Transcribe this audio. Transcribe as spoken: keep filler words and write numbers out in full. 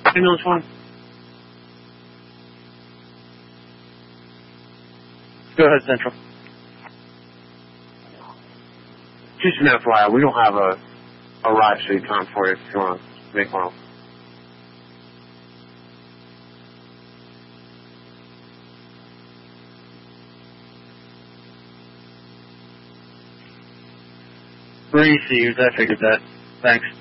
Ambulance one. Go ahead, Central. Just an F Y I, we don't have a, a ride sheet time for you if you want to make one. Three C Us, I figured that. Thanks.